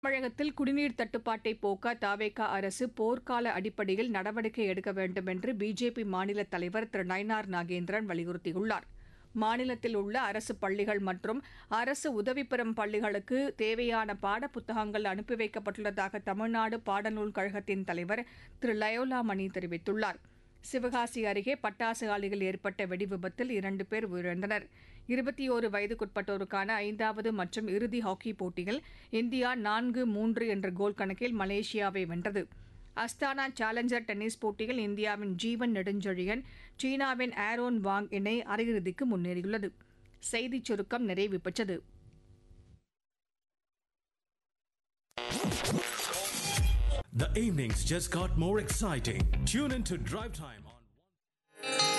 தமிழகத்தில் குடிநீர் தட்டுப்பாட்டை போக்க தவேக அரசு போர்க்கால அடிப்படையில் நடவடிக்கை எடுக்க வேண்டும் என்று பிஜேபி மாநில தலைவர் திரு நயினார் நாகேந்திரன் வலியுறுத்தியுள்ளார். மாநிலத்தில் உள்ள அரசு பள்ளிகள் மற்றும் அரசு உதவி பெறும் பள்ளிகளுக்கு தேவையான பாடப்புத்தகங்கள் அனுப்பி வைக்கப்பட்டுள்ளதாக தமிழ்நாடு பாடநூல் கழகத்தின் தலைவர் திரு லயோலா மணி தெரிவித்துள்ளார். சிவகாசி அருகே பட்டாசு ஆலையில் ஏற்பட்ட வெடிவிபத்தில் 2 பேர் உயிரிழந்தனர். 21 வயதுக்குட்பட்டோருக்கான 5வது மற்றும் இறுதி ஹாக்கி போட்டியில் இந்தியா 4-3 என்ற கோல் கணக்கில் மலேசியாவை வென்றது. அஸ்தானா சேலஞ்சர் டென்னிஸ் போட்டியில் இந்தியாவின் ஜீவன் நெடுஞ்செழியன் சீனாவின் ஆரோன் வாங் இணை அரையிறுதிக்கு முன்னேறியுள்ளது. செய்திச் சுருக்கம் நிறைவு பெற்றது. The evenings just got more exciting. Tune in to Drive Time.